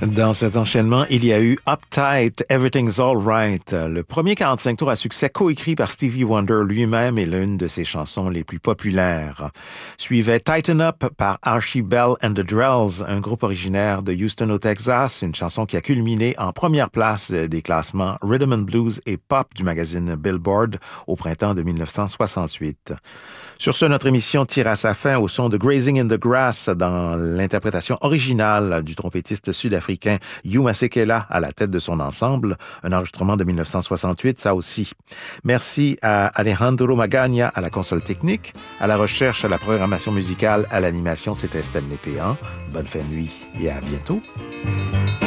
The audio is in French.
Dans cet enchaînement, il y a eu Uptight, Everything's All Right, le premier 45 tours à succès coécrit par Stevie Wonder lui-même et l'une de ses chansons les plus populaires. Suivait Tighten Up par Archie Bell and the Drells, un groupe originaire de Houston au Texas, une chanson qui a culminé en première place des classements Rhythm and Blues et Pop du magazine Billboard au printemps de 1968. Sur ce, notre émission tire à sa fin au son de Grazing in the Grass dans l'interprétation originale du trompettiste sud-africain Hugh Masekela à la tête de son ensemble, un enregistrement de 1968, ça aussi. Merci à Alejandro Magagna à la console technique, à la recherche, à la programmation musicale, à l'animation, c'était Stanley Péan. Bonne fin de nuit et à bientôt.